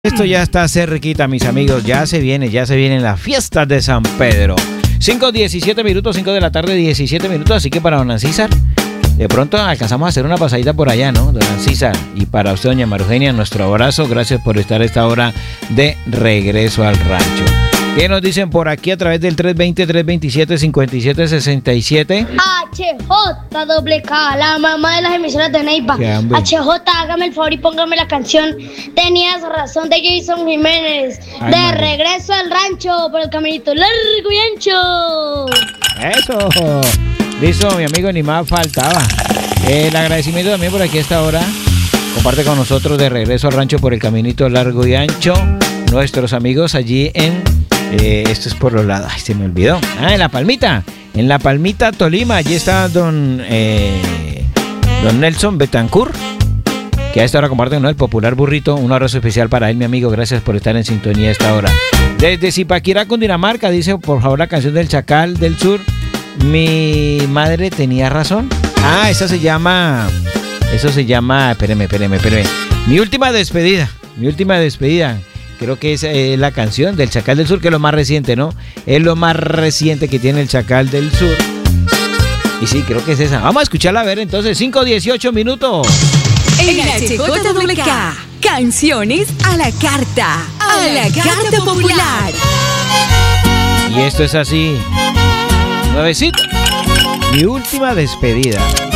Esto ya está cerquita, mis amigos, ya se vienen las fiestas de San Pedro. 5:17 minutos, 5 de la tarde, 17 minutos, así que para don César, de pronto alcanzamos a hacer una pasadita por allá, ¿no? Don César, y para usted, doña Marugenia, nuestro abrazo, gracias por estar a esta hora de regreso al rancho. ¿Qué nos dicen por aquí a través del 320-327-5767? HJWK, la mamá de las emisoras de Neiva. HJ, hágame el favor y póngame la canción Tenías razón de Jason Jiménez. Ay, de madre. regreso al rancho por el caminito largo y ancho. Eso. Listo, mi amigo, ni más faltaba. El agradecimiento también por aquí a esta hora. Comparte con nosotros de regreso al rancho por el caminito largo y ancho. Nuestros amigos allí en... esto es por los lados. Ay, se me olvidó. En La Palmita. En La Palmita, Tolima. Allí está don Nelson Betancourt, que a esta hora comparte con el popular burrito. Un abrazo especial para él, mi amigo. Gracias por estar en sintonía a esta hora. Desde Zipaquirá, Cundinamarca, dice, por favor, la canción del Chacal del Sur. Mi madre tenía razón. Eso se llama, espéreme. Mi última despedida. Creo que esa es la canción del Chacal del Sur, que es lo más reciente, ¿no? Es lo más reciente que tiene el Chacal del Sur. Y sí, creo que es esa. Vamos a escucharla a ver entonces. 5:18 minutos. En HJWK, canciones a la carta. A la carta popular. Y esto es así. Nuevecito. Mi última despedida.